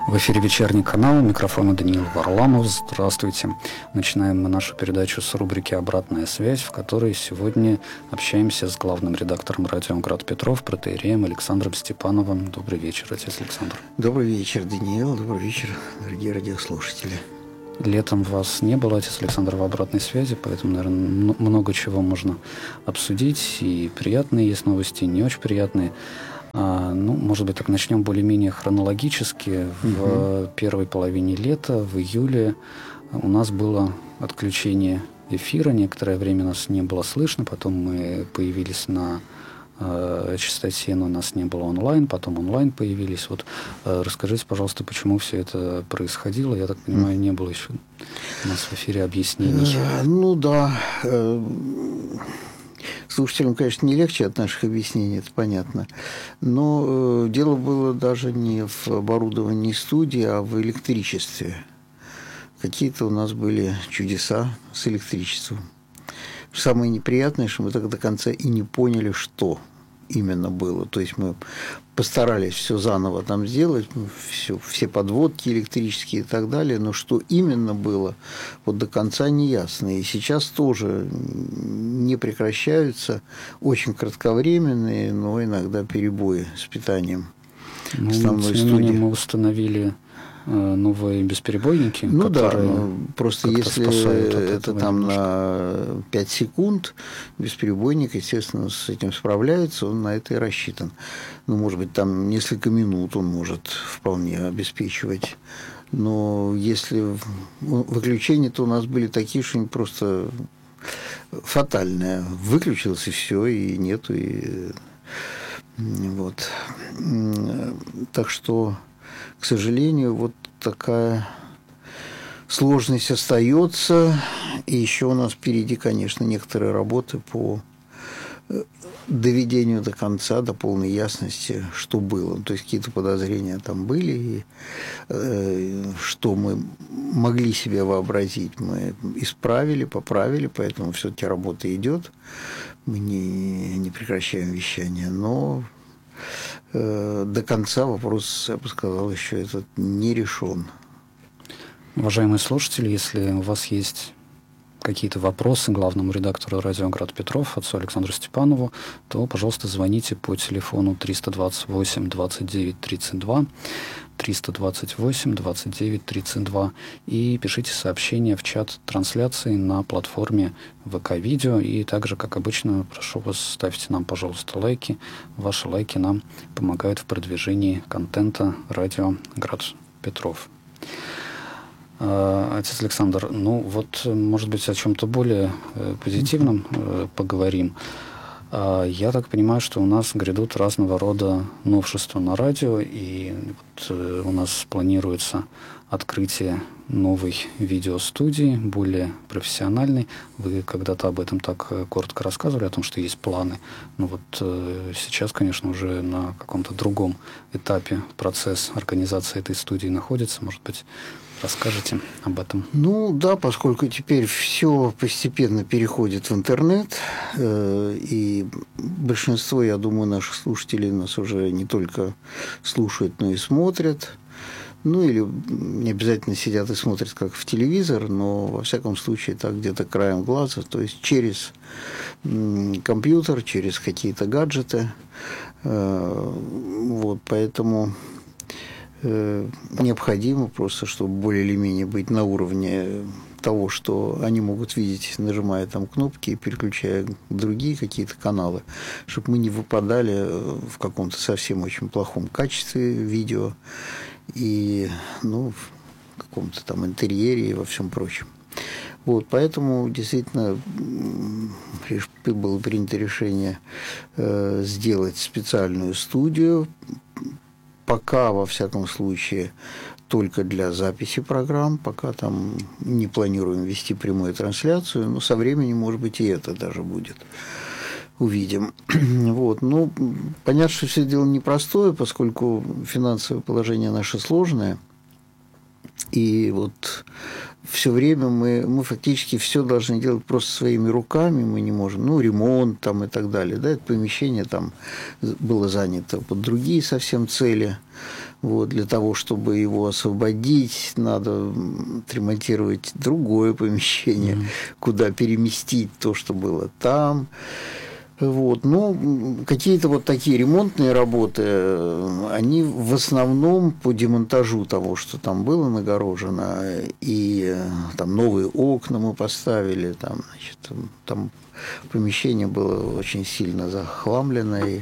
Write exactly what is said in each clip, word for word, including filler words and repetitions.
В эфире «Вечерний канал», у микрофона Даниил Варламов. Здравствуйте. Начинаем мы нашу передачу с рубрики «Обратная связь», в которой сегодня общаемся с главным редактором радио «Град Петров», протоиереем Александром Степановым. Добрый вечер, отец Александр. Добрый вечер, Даниил. Добрый вечер, дорогие радиослушатели. Летом вас не было, отец Александр, в обратной связи, поэтому, наверное, много чего можно обсудить. И приятные есть новости, и не очень приятные. А, ну, может быть, так начнем более-менее хронологически. В угу. первой половине лета, в июле, у нас было отключение эфира. Некоторое время нас не было слышно. Потом мы появились на э, частоте, но нас не было онлайн. Потом онлайн появились. Вот э, расскажите, пожалуйста, почему все это происходило. Я так понимаю, не было еще у нас в эфире объяснений. Ну да. Слушателям, конечно, не легче от наших объяснений, это понятно. Но э, дело было даже не в оборудовании студии, а в электричестве. Какие-то у нас были чудеса с электричеством. Самое неприятное, что мы так до конца и не поняли, что именно было. То есть мы постарались все заново там сделать, все, все подводки электрические и так далее, но что именно было, вот до конца не ясно. И сейчас тоже не прекращаются очень кратковременные, но иногда перебои с питанием ну, основной тем не студии. менее мы установили новые бесперебойники. Ну да, ну, просто если это там немножко на пять секунд, бесперебойник, естественно, с этим справляется, он на это и рассчитан. Ну, может быть, там несколько минут он может вполне обеспечивать. Но если выключения-то у нас были такие, что они просто фатальные. Выключился, и все, и нету. И... Вот. Так что, к сожалению, вот такая сложность остается. И еще у нас впереди, конечно, некоторые работы по доведению до конца, до полной ясности, что было. То есть какие-то подозрения там были, и э, что мы могли себе вообразить, мы исправили, поправили, поэтому все-таки работа идет. Мы не, не прекращаем вещание, но э, до конца вопрос, я бы сказал, еще этот не решен. Уважаемые слушатели, если у вас есть какие-то вопросы главному редактору радио «Град Петров», отцу Александру Степанову, то, пожалуйста, звоните по телефону триста двадцать восемь двадцать девять тридцать два, триста двадцать восемь двадцать девять тридцать два, и пишите сообщения в чат трансляции на платформе ВК-видео. И также, как обычно, прошу вас, ставьте нам, пожалуйста, лайки. Ваши лайки нам помогают в продвижении контента радио «Град Петров». Отец Александр, ну вот, может быть, о чем-то более позитивном поговорим. Я так понимаю, что у нас грядут разного рода новшества на радио, и вот у нас планируется открытие новой видеостудии, более профессиональной. Вы когда-то об этом так коротко рассказывали, о том, что есть планы. Но вот сейчас, конечно, уже на каком-то другом этапе процесс организации этой студии находится. Может быть, расскажите об этом? Ну да, поскольку теперь все постепенно переходит в интернет, э, и большинство, я думаю, наших слушателей нас уже не только слушают, но и смотрят. Ну или не обязательно сидят и смотрят как в телевизор, но во всяком случае так где-то краем глаза, то есть через компьютер, через какие-то гаджеты. Э, вот, поэтому необходимо просто, чтобы более или менее быть на уровне того, что они могут видеть, нажимая там кнопки и переключая другие какие-то каналы, чтобы мы не выпадали в каком-то совсем очень плохом качестве видео и, ну, в каком-то там интерьере и во всем прочем. Вот, поэтому действительно было принято решение э, сделать специальную студию. Пока, во всяком случае, только для записи программ, пока там не планируем вести прямую трансляцию, но со временем, может быть, и это даже будет. Увидим. Вот. Ну, понятно, что все дело непростое, поскольку финансовое положение наше сложное. И вот все время мы, мы фактически все должны делать просто своими руками, мы не можем, ну, ремонт там и так далее, да, это помещение там было занято под другие совсем цели, Вот, для того, чтобы его освободить, надо отремонтировать другое помещение, mm-hmm. куда переместить то, что было там. Вот. Ну, какие-то вот такие ремонтные работы, они в основном по демонтажу того, что там было нагорожено, и там новые окна мы поставили, там, значит, там помещение было очень сильно захламлено, и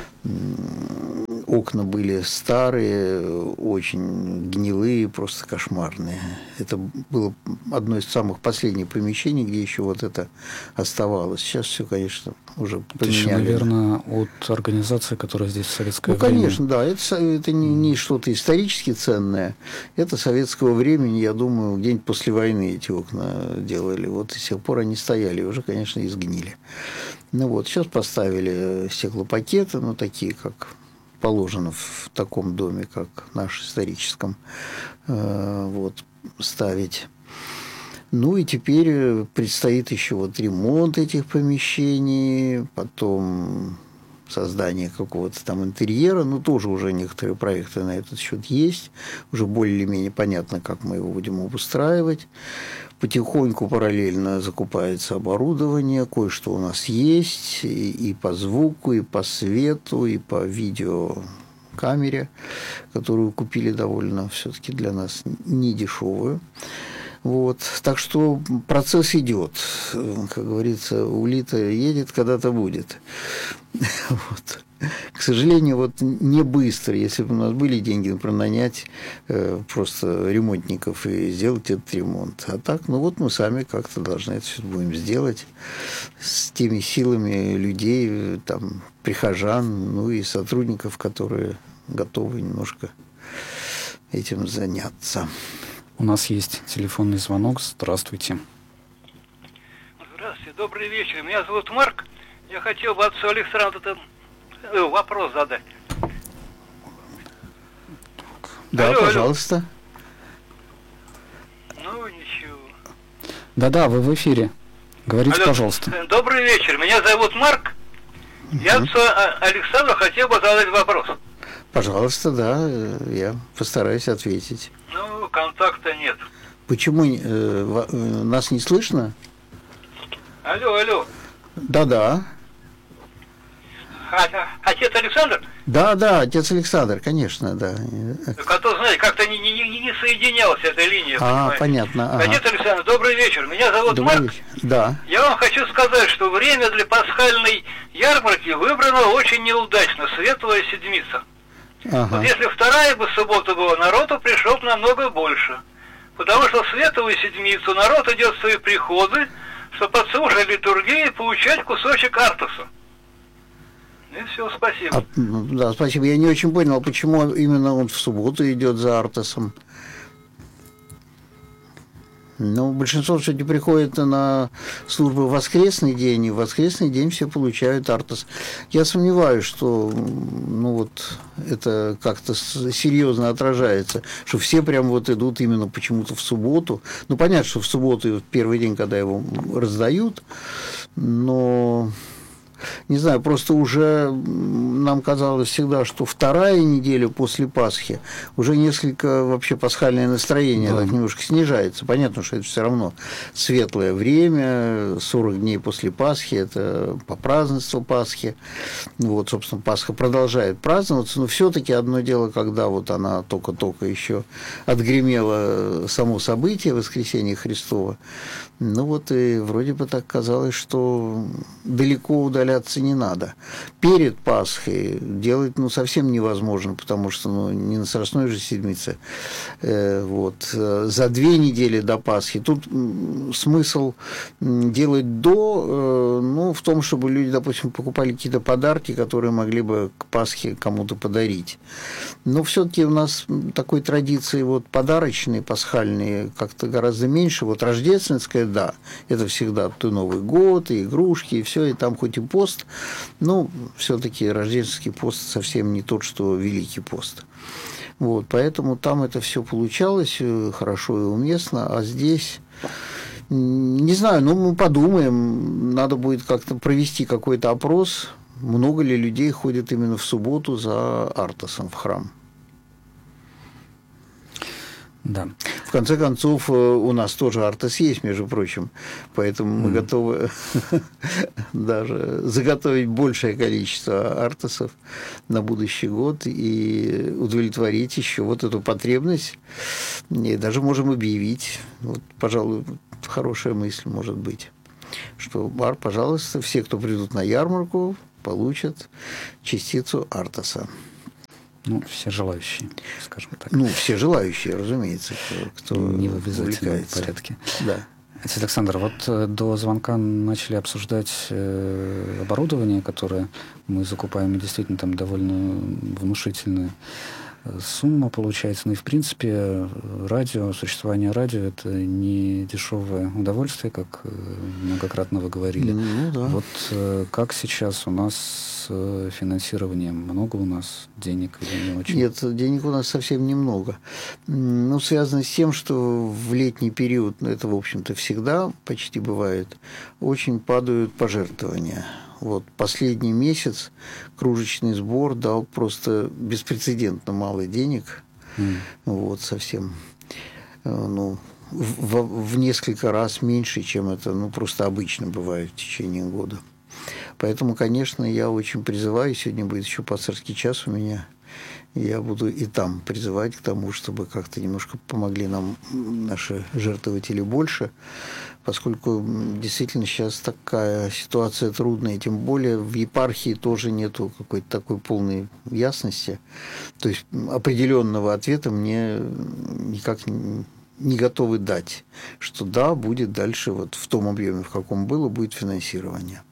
окна были старые, очень гнилые, просто кошмарные. Это было одно из самых последних помещений, где еще вот это оставалось. Сейчас все, конечно, уже это поменяли. еще, наверное, от организации, которая здесь в советское ну, время. Ну, конечно, да. Это, это не, не что-то исторически ценное. Это советского времени, я думаю, где-нибудь после войны эти окна делали. Вот и с тех пор они стояли, уже, конечно, изгнили. Ну вот, сейчас поставили стеклопакеты, ну, такие, как положено в таком доме, как наш историческом, вот, ставить. Ну и теперь предстоит еще вот ремонт этих помещений, потом создание какого-то там интерьера, ну тоже уже некоторые проекты на этот счет есть, уже более или менее понятно, как мы его будем обустраивать. Потихоньку параллельно закупается оборудование, кое-что у нас есть и, и по звуку, и по свету, и по видеокамере, которую купили довольно все-таки для нас недешевую. Вот. Так что процесс идет. Как говорится, улита едет, когда-то будет. Вот. К сожалению, вот не быстро. Если бы у нас были деньги, например, нанять э, просто ремонтников и сделать этот ремонт. А так, ну вот мы сами как-то должны это все будем сделать с теми силами людей, там, прихожан, ну и сотрудников, которые готовы немножко этим заняться. У нас есть телефонный звонок. Здравствуйте. Здравствуйте, добрый вечер. Меня зовут Марк. Я хотел бы отцу Александру вопрос задать. Да, алло, пожалуйста. Алло. Ну, ничего. Да-да, вы в эфире. Говорите, алло. Пожалуйста. Добрый вечер. Меня зовут Марк. Угу. Я отцу Александру хотел бы задать вопрос. Пожалуйста, да, я постараюсь ответить. Ну, контакта нет. Почему э, нас не слышно? Алло, алло. Да-да. А, отец Александр? Да, да, отец Александр, конечно, да. Так, а то, знаете, как-то не, не, не, не соединялась эта линия. А, понимаете? Понятно. Ага. Отец Александр, добрый вечер. Меня зовут добрый Марк. Вечер. Да. Я вам хочу сказать, что время для пасхальной ярмарки выбрано очень неудачно. Светлая седмица. Ага. Вот если вторая бы суббота была, народу пришло бы намного больше. Потому что в Светлую Седмицу народ идет в свои приходы, чтобы отслушать литургию и получать кусочек артуса. И все, спасибо. А, да, спасибо. Я не очень понял, почему именно он в субботу идет за артусом. Ну, большинство все-таки приходит на службу в воскресный день, и в воскресный день все получают артус. Я сомневаюсь, что ну, вот, это как-то серьезно отражается, что все прям вот идут именно почему-то в субботу. Ну, понятно, что в субботу первый день, когда его раздают, но... Не знаю, просто уже нам казалось всегда, что вторая неделя после Пасхи уже несколько вообще пасхальное настроение да. так немножко снижается. Понятно, что это все равно светлое время, сорок дней после Пасхи, это по празднеству Пасхи. Вот, собственно, Пасха продолжает праздноваться, но все-таки одно дело, когда вот она только-только еще отгремела само событие Воскресения Христова. Ну вот и вроде бы так казалось, что далеко удаляться не надо. Перед Пасхой делать ну, совсем невозможно, потому что ну, не на Страстной же Седмице. Э, вот. За две недели до Пасхи. Тут смысл делать до, э, ну, в том, чтобы люди, допустим, покупали какие-то подарки, которые могли бы к Пасхе кому-то подарить. Но все-таки у нас такой традиции вот, подарочной, пасхальной как-то гораздо меньше. Вот рождественская, да, это всегда то Новый год, и игрушки, и все, и там хоть и пост, но все-таки рождественский пост совсем не тот, что Великий пост. Вот, поэтому там это все получалось хорошо и уместно, а здесь, не знаю, ну мы подумаем, надо будет как-то провести какой-то опрос, много ли людей ходят именно в субботу за артусом в храм. Да. В конце концов, у нас тоже Артес есть, между прочим, поэтому мы mm. готовы даже заготовить большее количество Артесов на будущий год и удовлетворить еще вот эту потребность. И даже можем объявить, вот, пожалуй, хорошая мысль может быть, что, бар, пожалуйста, все, кто придут на ярмарку, получат частицу Артеса. Ну, все желающие, скажем так. Ну, все желающие, разумеется, кто, кто не в обязательном увлекается. порядке. Да. Отец Александр, вот до звонка начали обсуждать оборудование, которое мы закупаем, и действительно там довольно внушительная сумма получается. Ну и, в принципе, радио, существование радио – это не дешевое удовольствие, как многократно вы говорили. Ну, да. Вот как сейчас у нас с финансированием? Много у нас денег или не очень? Нет, денег у нас совсем немного. Ну, связано с тем, что в летний период, ну, это, в общем-то, всегда почти бывает, очень падают пожертвования. Вот последний месяц кружечный сбор дал просто беспрецедентно мало денег. Mm. Вот, совсем, ну, в, в несколько раз меньше, чем это, ну, просто обычно бывает в течение года. Поэтому, конечно, я очень призываю, сегодня будет еще пасторский час у меня, я буду и там призывать к тому, чтобы как-то немножко помогли нам наши жертвователи больше, поскольку действительно сейчас такая ситуация трудная, тем более в епархии тоже нету какой-то такой полной ясности. То есть определенного ответа мне никак не готовы дать, что да, будет дальше вот в том объеме, в каком было, будет финансирование.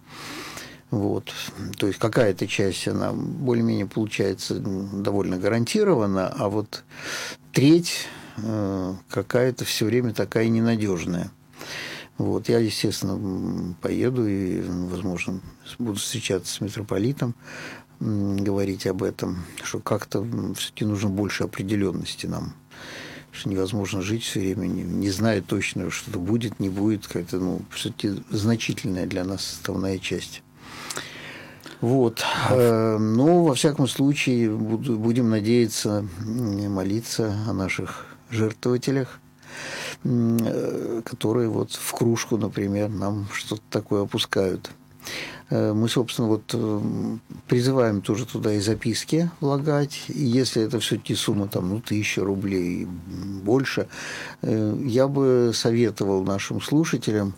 Вот. То есть какая-то часть, она более-менее получается довольно гарантирована, а вот треть э, какая-то все время такая ненадежная. Вот. Я, естественно, поеду и, возможно, буду встречаться с митрополитом, говорить об этом, что как-то все-таки нужно больше определенности нам. Что невозможно жить все время, не, не зная точно, что-то будет, не будет. Какая-то, ну, все-таки значительная для нас составная часть. Вот. Но, во всяком случае, будем надеяться, молиться о наших жертвователях, которые вот в кружку, например, нам что-то такое опускают. Мы, собственно, вот призываем тоже туда и записки влагать. И если это все-таки сумма там, ну, тысяча рублей, больше, я бы советовал нашим слушателям,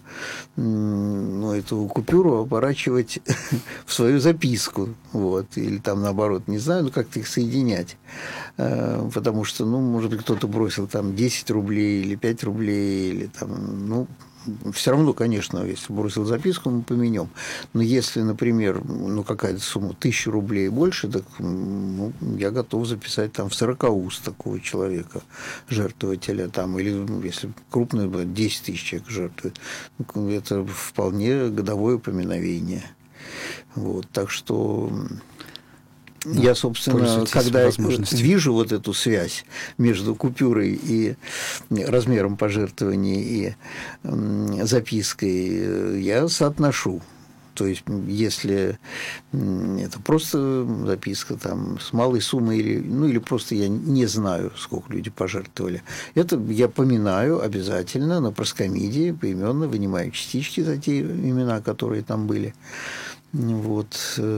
ну, эту купюру оборачивать в свою записку. Вот. Или там наоборот, не знаю, ну, как-то их соединять. Потому что, ну, может быть, кто-то бросил там десять рублей или пять рублей, или там, ну, все равно, конечно, если бросил записку, мы поменем. Но если, например, ну, какая-то сумма тысяча рублей и больше, так, ну, я готов записать там в сорокауст такого человека, жертвователя, там, или если крупный, десять тысяч человек жертвует. Это вполне годовое поминовение. Вот, так что... Да, я, собственно, когда вижу вот эту связь между купюрой и размером пожертвований и запиской, я соотношу. То есть, если это просто записка там, с малой суммой, или, ну, или просто я не знаю, сколько люди пожертвовали, это я поминаю обязательно на проскомидии, поименно вынимаю частички за те имена, которые там были. Вот.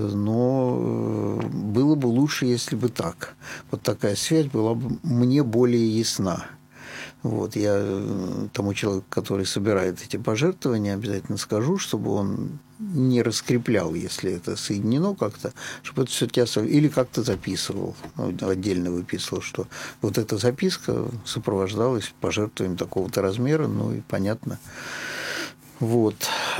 Но было бы лучше, если бы так. Вот такая связь была бы мне более ясна. Вот. Я тому человеку, который собирает эти пожертвования, обязательно скажу, чтобы он не раскреплял, если это соединено как-то, чтобы это все-таки оставил, или как-то записывал, отдельно выписывал, что вот эта записка сопровождалась пожертвованием такого-то размера, ну и понятно. Вот.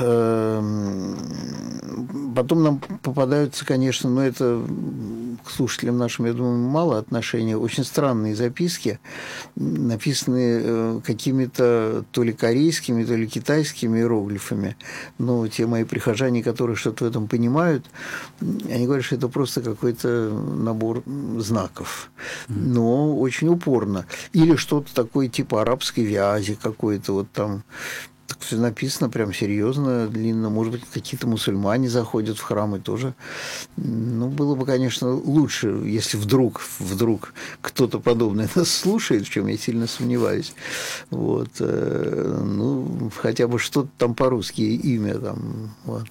Потом нам попадаются, конечно, но это к слушателям нашим, я думаю, мало отношения, очень странные записки, написанные какими-то то ли корейскими, то ли китайскими иероглифами. Но те мои прихожане, которые что-то в этом понимают, они говорят, что это просто какой-то набор знаков, но очень упорно. Или что-то такое типа арабской вязи какой-то вот там. все написано прям серьезно, длинно. Может быть, какие-то мусульмане заходят в храмы тоже. Ну, было бы, конечно, лучше, если вдруг, вдруг кто-то подобное нас слушает, в чем я сильно сомневаюсь. Вот. Ну, хотя бы что-то там по-русски, имя там. Вот.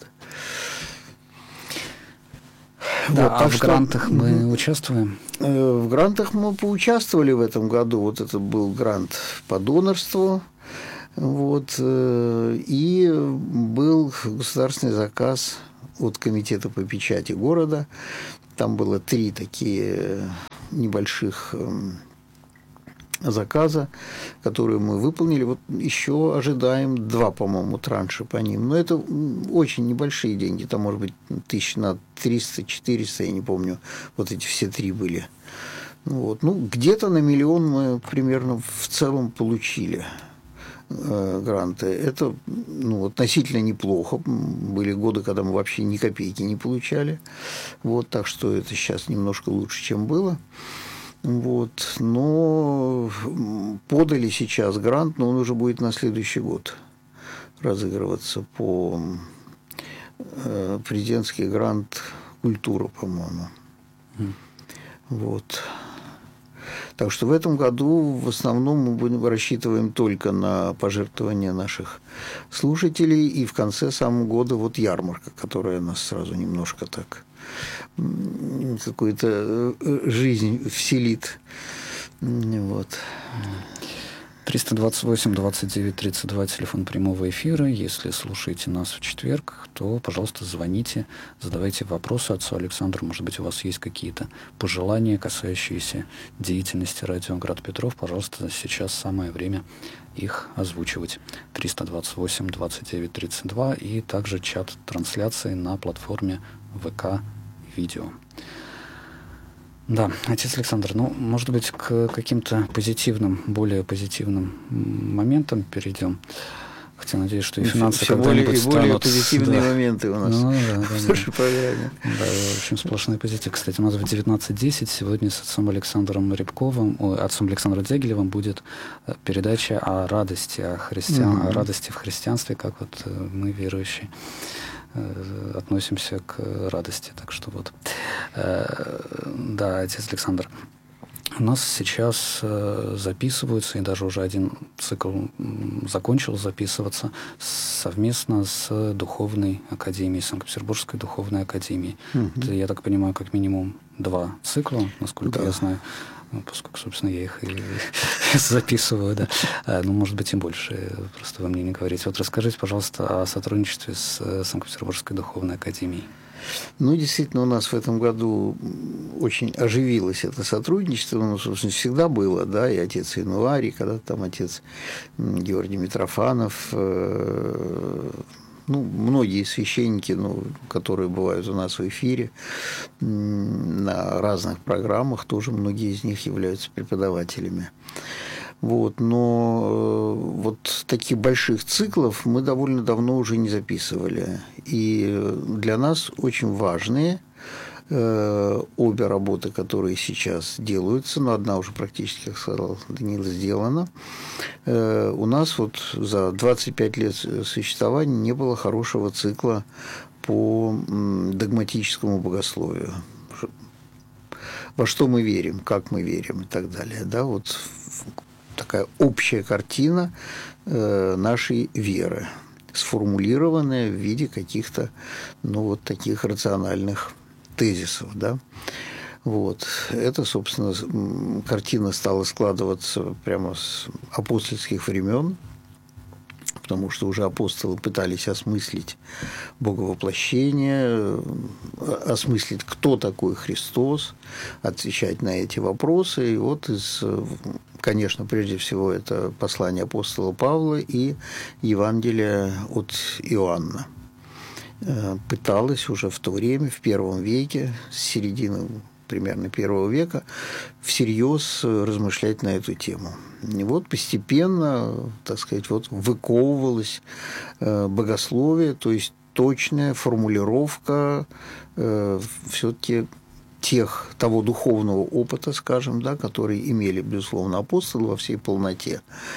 Да, вот, а в что, грантах мы участвуем? В грантах мы поучаствовали в этом году. Вот это был грант по донорству. Вот, и был государственный заказ от комитета по печати города. Там было три такие небольших заказа, которые мы выполнили. Вот еще ожидаем два, по-моему, транша по ним. Но это очень небольшие деньги. Там, может быть, тысяч на триста-четыреста, я не помню. Вот эти все три были. Вот. Ну, где-то на миллион мы примерно в целом получили э, гранты. Это ну, относительно неплохо. Были годы, когда мы вообще ни копейки не получали. Вот, так что это сейчас немножко лучше, чем было. Вот. Но подали сейчас грант, но он уже будет на следующий год разыгрываться по э, президентский грант «Культура», по-моему. Mm. Вот. Так что в этом году в основном мы будем, рассчитываем только на пожертвования наших слушателей, и в конце самого года вот ярмарка, которая нас сразу немножко так какую-то жизнь вселит. Вот. триста двадцать восемь двадцать девять тридцать два, телефон прямого эфира. Если слушаете нас в четверг, то, пожалуйста, звоните, задавайте вопросы отцу Александру. Может быть, у вас есть какие-то пожелания, касающиеся деятельности радио Град Петров. Пожалуйста, сейчас самое время их озвучивать. триста двадцать восемь двадцать девять тридцать два и также чат трансляции на платформе ВК Видео. Да, отец Александр, ну, может быть, к каким-то позитивным, более позитивным моментам перейдем. Хотя надеюсь, что и финансы все когда-нибудь более, станут... И более позитивные да. моменты у нас ну, да, да, в да. нашей программе. Да, в общем, сплошной позитив. Кстати, у нас в девятнадцать десять сегодня с отцом Александром Рябковым, о, отцом Александром Дягилевым будет передача о радости, о, христиан, mm-hmm. о радости в христианстве, как вот мы, верующие, относимся к радости. Так что вот. Да, отец Александр. У нас сейчас записываются, и даже уже один цикл закончил записываться совместно с Духовной Академией, Санкт-Петербургской Духовной Академией. Угу. Это, я так понимаю, как минимум два цикла, насколько да. я знаю. Поскольку, собственно, я их и записываю, да. Ну, может быть, и больше, просто вы мне не говорите. Вот расскажите, пожалуйста, о сотрудничестве с Санкт-Петербургской Духовной Академией. Ну, действительно, у нас в этом году очень оживилось это сотрудничество. Оно, собственно, всегда было, да, и отец Януарий, когда там отец Георгий Митрофанов, ну, многие священники, ну, которые бывают у нас в эфире на разных программах, тоже многие из них являются преподавателями. Вот, но вот таких больших циклов мы довольно давно уже не записывали. И для нас очень важные э, обе работы, которые сейчас делаются, но одна уже практически, как сказал Даниил, сделана. Э, у нас вот за двадцать пять лет существования не было хорошего цикла по догматическому богословию. Во что мы верим, как мы верим и так далее. Да, вот такая общая картина э, нашей веры, сформулированная в виде каких-то, ну, вот таких рациональных тезисов, да. Вот. Это, собственно, картина стала складываться прямо с апостольских времен, потому что уже апостолы пытались осмыслить боговоплощение, осмыслить, кто такой Христос, отвечать на эти вопросы. И вот из, конечно, прежде всего, это послание апостола Павла и Евангелие от Иоанна. Пыталась уже в то время, в первом веке, с середины примерно первого века, всерьез размышлять на эту тему. И вот постепенно, так сказать, вот выковывалось богословие, то есть точная формулировка э, все-таки тех, того духовного опыта, скажем, да, который имели, безусловно, апостолы во всей полноте.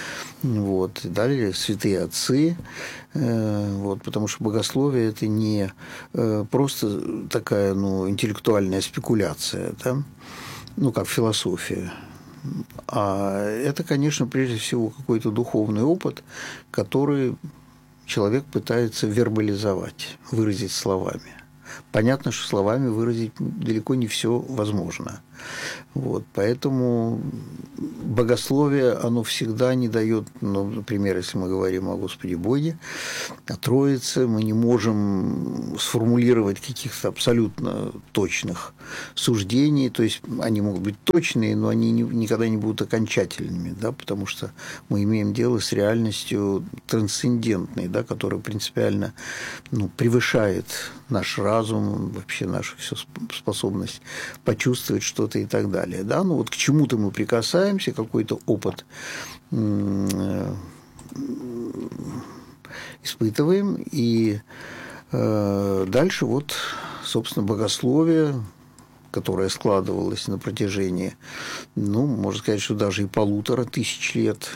Вот. И далее святые отцы, вот, потому что богословие – это не просто такая, ну, интеллектуальная спекуляция, да? Ну, как философия, а это, конечно, прежде всего какой-то духовный опыт, который человек пытается вербализовать, выразить словами. Понятно, что словами выразить далеко не все возможно. Вот, поэтому богословие, оно всегда не дает, ну, например, если мы говорим о Господе Боге, о Троице, мы не можем сформулировать каких-то абсолютно точных суждений, то есть они могут быть точные, но они не, никогда не будут окончательными, да, потому что мы имеем дело с реальностью трансцендентной, да, которая принципиально, ну, превышает наш разум, вообще нашу всю способность почувствовать что-то и так далее. Да? Ну, вот к чему-то мы прикасаемся, какой-то опыт испытываем, и дальше вот, собственно, богословие, которое складывалось на протяжении, ну, можно сказать, что даже и полутора тысяч лет.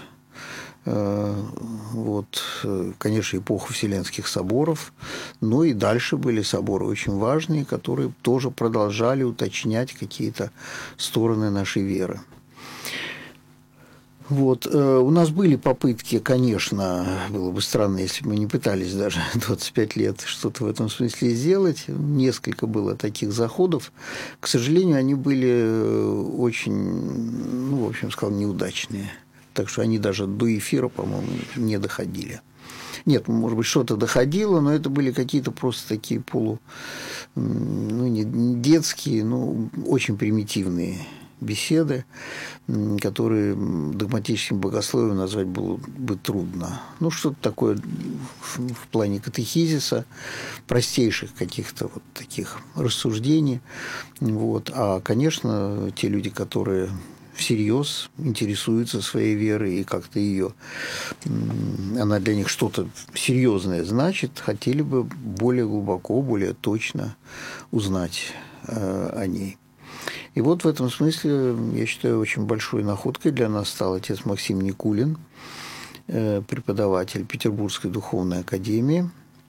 Вот, конечно, эпоха Вселенских соборов, но и дальше были соборы очень важные, которые тоже продолжали уточнять какие-то стороны нашей веры. Вот. У нас были попытки, конечно, было бы странно, если бы мы не пытались даже двадцать пять лет что-то в этом смысле сделать. Несколько было таких заходов. К сожалению, они были очень, ну, в общем, сказал, неудачные. Так что они даже до эфира, по-моему, не доходили. Нет, может быть, что-то доходило, но это были какие-то просто такие полу... Ну, не детские, но очень примитивные беседы, которые догматическим богословием назвать было бы трудно. Ну, что-то такое в плане катехизиса, простейших каких-то вот таких рассуждений. Вот. А, конечно, те люди, которые всерьез интересуются своей верой и как-то ее, она для них что-то серьезное значит, хотели бы более глубоко, более точно узнать э, о ней. И вот в этом смысле, я считаю, очень большой находкой для нас стал отец Максим Никулин, э, преподаватель Петербургской духовной академии,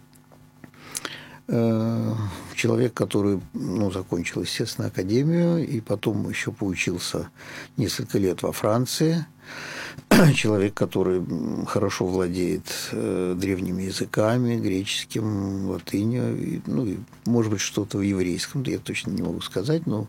человек, который, ну, закончил, естественно, академию и потом еще поучился несколько лет во Франции. Человек, который хорошо владеет древними языками, греческим, латынью, ну, и, может быть, что-то в еврейском, я точно не могу сказать, но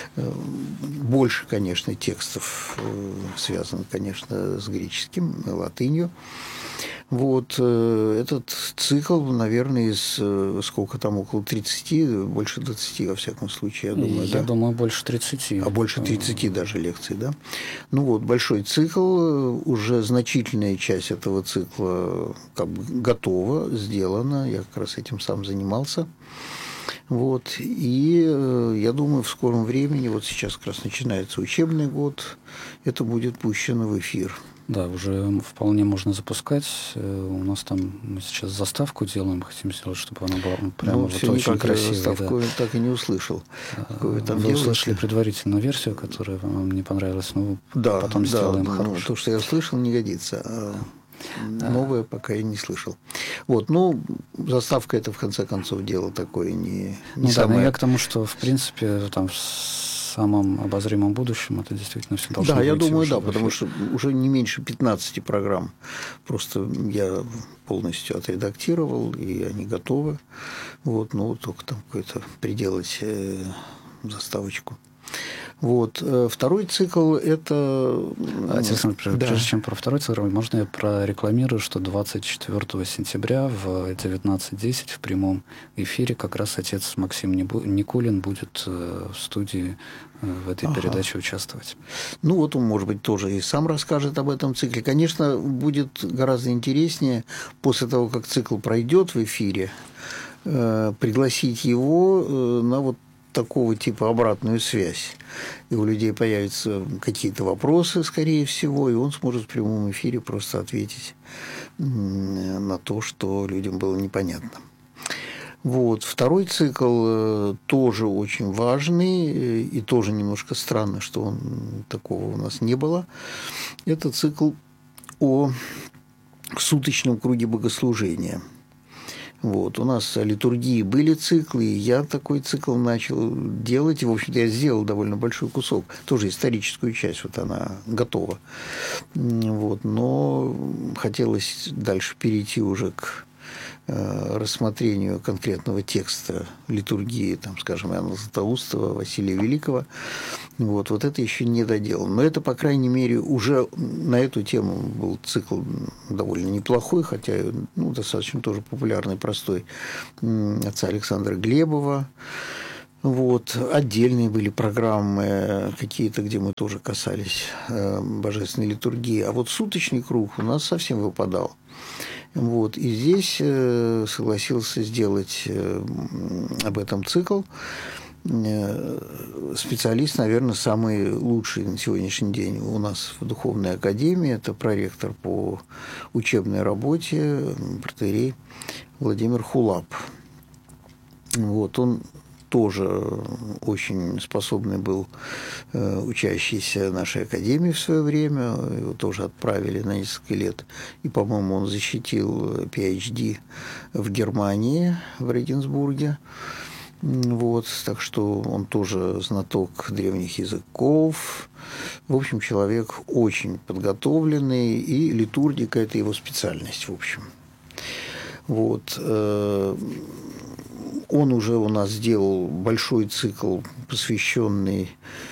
больше, конечно, текстов связано, конечно, с греческим, латынью. Вот этот цикл, наверное, из сколько там, около тридцати, больше двадцати, во всяком случае, я думаю. Я да? думаю, больше тридцати. А больше тридцати даже лекций, да? Ну вот, большой цикл, уже значительная часть этого цикла как бы готова, сделана, я как раз этим сам занимался. Вот, и я думаю, в скором времени, вот сейчас как раз начинается учебный год, это будет пущено в эфир. Да, уже вполне можно запускать. У нас там мы сейчас заставку делаем, хотим сделать, чтобы она была прямо ну, вот все очень никак красивая. Заставку да. так и не услышал. Вы, там Вы услышали предварительную версию, которая вам не понравилась, но да, потом да, сделаем да, хорошую. Ну, то, что я услышал, не годится. А новое пока я не слышал. Вот, ну, заставка это в конце концов дело такое не, не ну, самое... Да, но я к тому, что в принципе там в самом обозримом будущем это действительно все должно Да, быть. я думаю, да, потому что уже не меньше пятнадцати программ. Просто я полностью отредактировал, и они готовы. Вот, ну, только там какой-то приделать э, заставочку. Вот. Второй цикл – это… Александр, прежде, да. прежде чем про второй цикл, можно я прорекламирую, что двадцать четвёртого сентября в девятнадцать десять в прямом эфире как раз отец Максим Никулин будет в студии в этой ага. передаче участвовать. Ну, вот он, может быть, тоже и сам расскажет об этом цикле. Конечно, будет гораздо интереснее после того, как цикл пройдет в эфире, пригласить его на вот такого типа обратную связь. И у людей появятся какие-то вопросы, скорее всего, и он сможет в прямом эфире просто ответить на то, что людям было непонятно. Вот. Второй цикл тоже очень важный, и тоже немножко странно, что он, такого у нас не было. Это цикл о суточном круге богослужения. Вот. У нас о литургии были циклы, и я такой цикл начал делать. И, в общем-то, я сделал довольно большой кусок, тоже историческую часть, вот она готова. Вот. Но хотелось дальше перейти уже к рассмотрению конкретного текста литургии, там, скажем, Иоанна Златоустова, Василия Великого. Вот, вот это еще не доделано. Но это, по крайней мере, уже на эту тему был цикл довольно неплохой, хотя ну, достаточно тоже популярный, простой, отца Александра Глебова. Вот. Отдельные были программы какие-то, где мы тоже касались э, божественной литургии. А вот суточный круг у нас совсем выпадал. Вот. И здесь э, согласился сделать э, об этом цикл э, специалист, наверное, самый лучший на сегодняшний день у нас в Духовной Академии. Это проректор по учебной работе, протоиерей Владимир Хулап. Вот. Он тоже очень способный был э, учащийся нашей академии в свое время. Его тоже отправили на несколько лет. И, по-моему, он защитил пи эйч ди в Германии, в Регенсбурге. Вот. Так что он тоже знаток древних языков. В общем, человек очень подготовленный, и литургика – это его специальность, в общем. Вот. Он уже у нас сделал большой цикл, посвященный,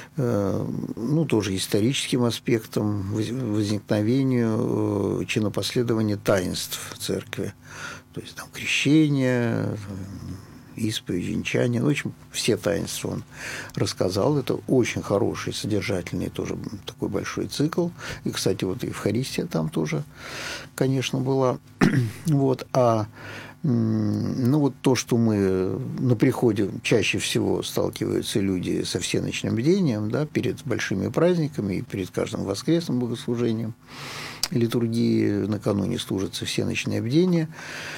ну, тоже историческим аспектам, возникновению чинопоследования таинств церкви. То есть там крещение, исповедь, венчание. В общем, все таинства он рассказал. Это очень хороший, содержательный тоже такой большой цикл. И, кстати, вот Евхаристия там тоже, конечно, была. Вот. А ну, вот то, что мы на приходе чаще всего сталкиваются люди со всеночным бдением, да, перед большими праздниками и перед каждым воскресным богослужением литургии накануне служится всеночное бдение.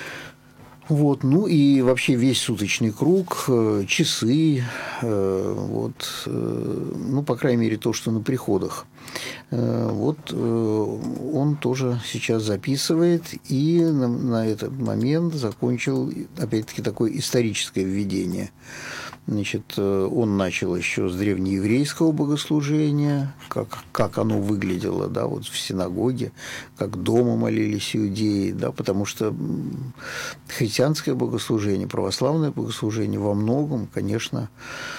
Вот, ну и вообще весь суточный круг, часы, вот, ну, по крайней мере, то, что на приходах. Вот он тоже сейчас записывает, и на, на этот момент закончил, опять-таки, такое историческое введение. Значит, он начал еще с древнееврейского богослужения, как, как оно выглядело, да, вот в синагоге, как дома молились иудеи, да, потому что христианское богослужение, православное богослужение во многом, конечно,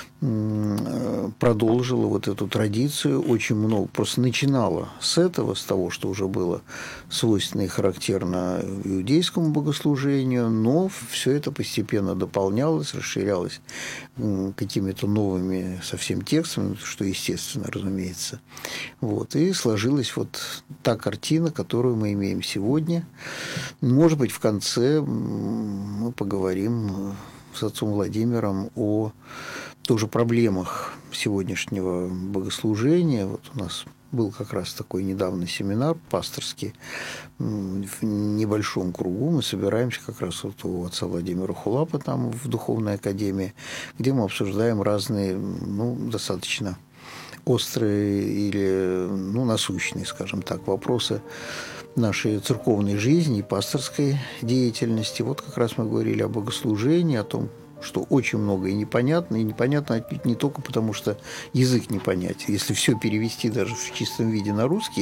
продолжило вот эту традицию, очень много, просто начинало с этого, с того, что уже было свойственно и характерно иудейскому богослужению, но все это постепенно дополнялось, расширялось какими-то новыми совсем текстами, что естественно, разумеется. Вот. И сложилась вот та картина, которую мы имеем сегодня. Может быть, в конце мы поговорим с отцом Владимиром о тоже проблемах сегодняшнего богослужения. Вот у нас был как раз такой недавно семинар пасторский в небольшом кругу. Мы собираемся как раз вот у отца Владимира Хулапа там в Духовной Академии, где мы обсуждаем разные, ну, достаточно острые или, ну, насущные, скажем так, вопросы нашей церковной жизни и пасторской деятельности. Вот как раз мы говорили о богослужении, о том, что очень многое непонятно, и непонятно не только потому, что язык не понять. Если все перевести даже в чистом виде на русский,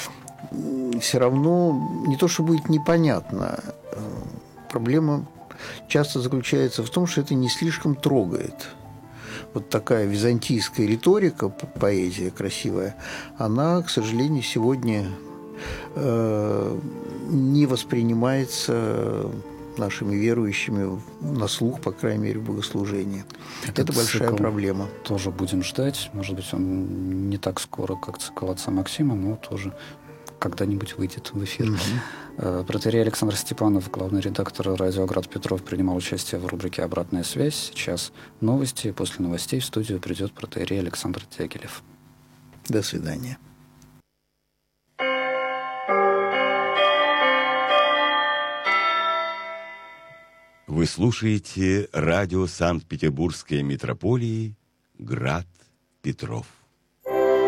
все равно не то, что будет непонятно. Проблема часто заключается в том, что это не слишком трогает. Вот такая византийская риторика, поэзия красивая, она, к сожалению, сегодня э, не воспринимается нашими верующими на слух, по крайней мере, в богослужении. Этот Это большая проблема. Тоже будем ждать. Может быть, он не так скоро, как цикл отца Максима, но тоже когда-нибудь выйдет в эфир. Mm-hmm. Протоиерей Александр Степанов, главный редактор радио «Град Петров», принимал участие в рубрике «Обратная связь». Сейчас новости. После новостей в студию придет протоиерей Александр Дягилев. До свидания. Вы слушаете радио Санкт-Петербургской митрополии «Град Петров».